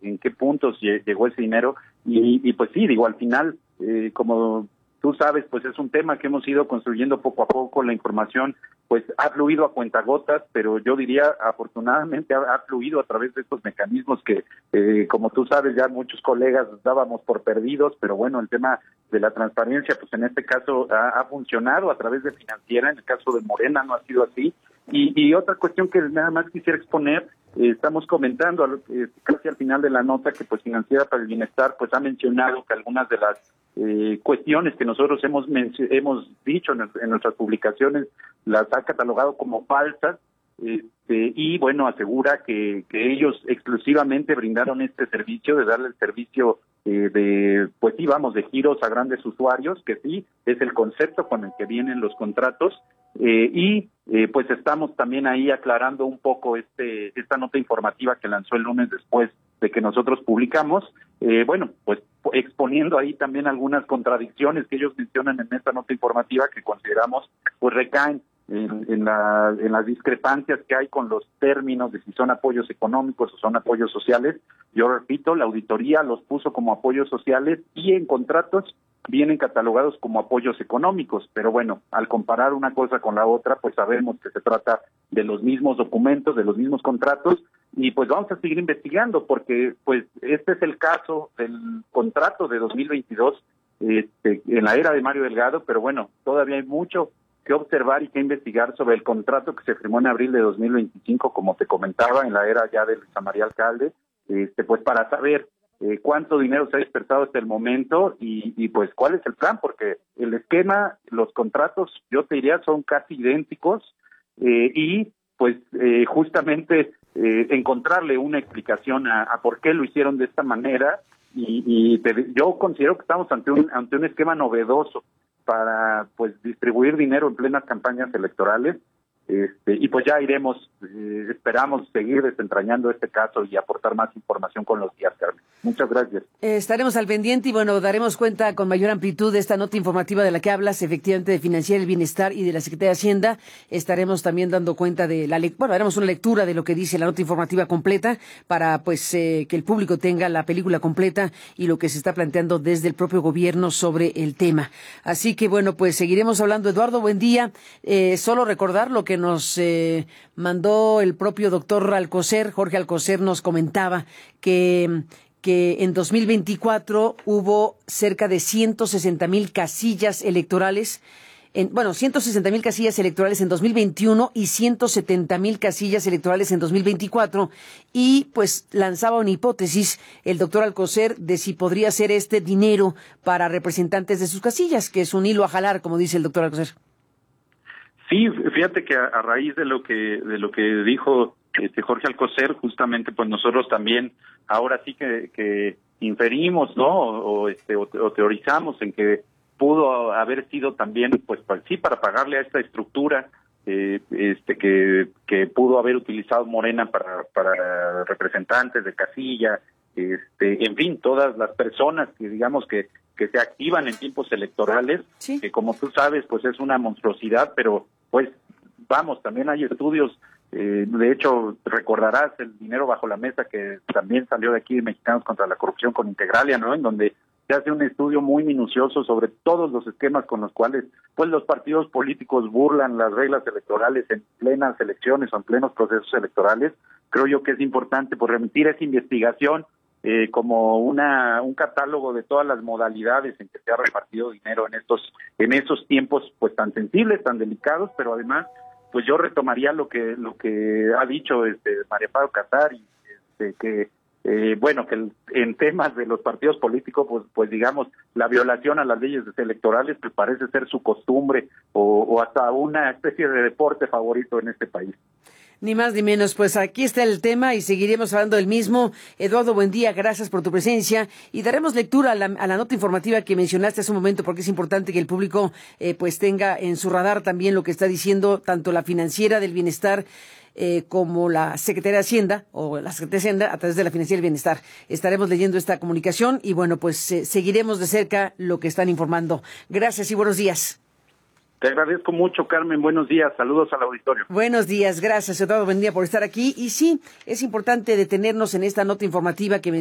en qué puntos llegó ese dinero, y pues sí, digo, al final, como tú sabes, pues es un tema que hemos ido construyendo poco a poco. La información pues ha fluido a cuentagotas, pero yo diría afortunadamente ha fluido a través de estos mecanismos que, como tú sabes, ya muchos colegas dábamos por perdidos, pero bueno, el tema de la transparencia, pues en este caso ha funcionado a través de Financiera. En el caso de Morena no ha sido así. Y otra cuestión que nada más quisiera exponer, estamos comentando casi al final de la nota que pues Financiera para el Bienestar pues ha mencionado que algunas de las cuestiones que nosotros hemos dicho en nuestras publicaciones las ha catalogado como falsas, y bueno, asegura que ellos exclusivamente brindaron este servicio de darle el servicio pues sí, vamos, de giros a grandes usuarios, que sí, es el concepto con el que vienen los contratos, pues estamos también ahí aclarando un poco esta nota informativa que lanzó el lunes después de que nosotros publicamos, bueno, pues exponiendo ahí también algunas contradicciones que ellos mencionan en esta nota informativa que consideramos pues recaen en las discrepancias que hay con los términos de si son apoyos económicos o son apoyos sociales. Yo repito, la auditoría los puso como apoyos sociales y en contratos vienen catalogados como apoyos económicos, pero bueno, al comparar una cosa con la otra, pues sabemos que se trata de los mismos documentos, de los mismos contratos, y pues vamos a seguir investigando, porque pues este es el caso del contrato de 2022 en la era de Mario Delgado, pero bueno, todavía hay mucho que observar y que investigar sobre el contrato que se firmó en abril de 2025, como te comentaba, en la era ya de Luisa María Alcalde, pues para saber cuánto dinero se ha dispersado hasta el momento y pues cuál es el plan, porque el esquema, los contratos, yo te diría, son casi idénticos, y pues justamente encontrarle una explicación a por qué lo hicieron de esta manera, yo considero que estamos ante un esquema novedoso para pues distribuir dinero en plenas campañas electorales, y pues ya iremos, esperamos seguir desentrañando este caso y aportar más información con los días, Carmen. Muchas gracias. Estaremos al pendiente y bueno, daremos cuenta con mayor amplitud de esta nota informativa de la que hablas, efectivamente, de Financiera el Bienestar y de la Secretaría de Hacienda. Estaremos también dando cuenta de haremos una lectura de lo que dice la nota informativa completa para pues que el público tenga la película completa y lo que se está planteando desde el propio gobierno sobre el tema. Así que bueno, pues seguiremos hablando. Eduardo, buen día. Solo recordar lo que nos mandó el propio doctor Alcocer. Jorge Alcocer nos comentaba que en 2024 hubo cerca de 160,000 casillas electorales, 160,000 casillas electorales en 2021 y 170,000 casillas electorales en 2024, y pues lanzaba una hipótesis el doctor Alcocer de si podría ser este dinero para representantes de sus casillas, que es un hilo a jalar, como dice el doctor Alcocer. Sí, fíjate que a raíz de lo que dijo Jorge Alcocer, justamente pues nosotros también ahora sí que inferimos, ¿no? O teorizamos en que pudo haber sido también pues sí para pagarle a esta estructura que pudo haber utilizado Morena para representantes de casilla, en fin, todas las personas que digamos que se activan en tiempos electorales, sí, que como tú sabes pues es una monstruosidad, pero pues vamos, también hay estudios, de hecho recordarás el dinero bajo la mesa que también salió de aquí de Mexicanos contra la Corrupción con Integralia, ¿no? En donde se hace un estudio muy minucioso sobre todos los esquemas con los cuales pues los partidos políticos burlan las reglas electorales en plenas elecciones o en plenos procesos electorales. Creo yo que es importante pues remitir esa investigación como un catálogo de todas las modalidades en que se ha repartido dinero en esos tiempos pues tan sensibles, tan delicados, pero además pues yo retomaría lo que ha dicho María Pablo Casar, y que en temas de los partidos políticos pues digamos la violación a las leyes electorales pues parece ser su costumbre o hasta una especie de deporte favorito en este país. Ni más ni menos, pues aquí está el tema y seguiremos hablando del mismo. Eduardo, buen día, gracias por tu presencia y daremos lectura a la nota informativa que mencionaste hace un momento, porque es importante que el público pues tenga en su radar también lo que está diciendo tanto la Financiera del Bienestar como la Secretaría de Hacienda o la Secretaría de Hacienda a través de la Financiera del Bienestar. Estaremos leyendo esta comunicación y bueno, pues seguiremos de cerca lo que están informando. Gracias y buenos días. Te agradezco mucho, Carmen. Buenos días. Saludos al auditorio. Buenos días. Gracias, Eduardo. Buen día por estar aquí. Y sí, es importante detenernos en esta nota informativa que